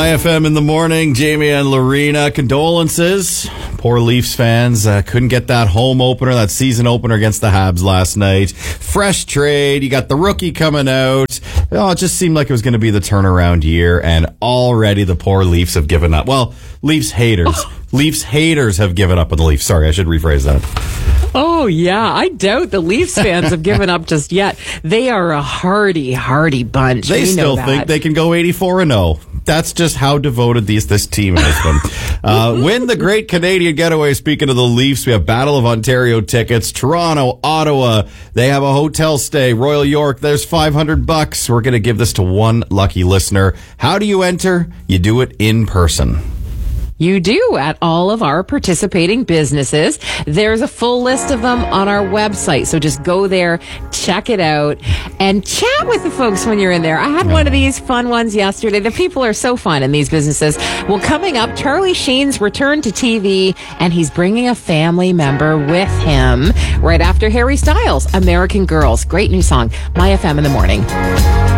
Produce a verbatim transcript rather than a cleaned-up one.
I F M in the morning, Jamie and Lorena. Condolences. Poor Leafs fans uh, couldn't get that home opener, that season opener against the Habs last night. Fresh trade. You got the rookie coming out. Oh, it just seemed like it was going to be the turnaround year, and already the poor Leafs have given up. Well, Leafs haters. Leafs haters have given up on the Leafs. Sorry, I should rephrase that. Oh, yeah. I doubt the Leafs fans have given up just yet. They are a hardy, hardy bunch. They we still know think they can go eighty-four and oh. That's just how devoted these this team has been. Uh, win the Great Canadian Getaway. Speaking of the Leafs, we have Battle of Ontario tickets. Toronto, Ottawa, they have a hotel stay. Royal York, there's five hundred bucks. We're going to give this to one lucky listener. How do you enter? You do it in person. You do at all of our participating businesses. There's a full list of them on our website. So just go there, check it out, and chat with the folks when you're in there. I had one of these fun ones yesterday. The people are so fun in these businesses. Well, coming up, Charlie Sheen's return to T V, and he's bringing a family member with him right after Harry Styles, American Girls. Great new song. My F M in the morning.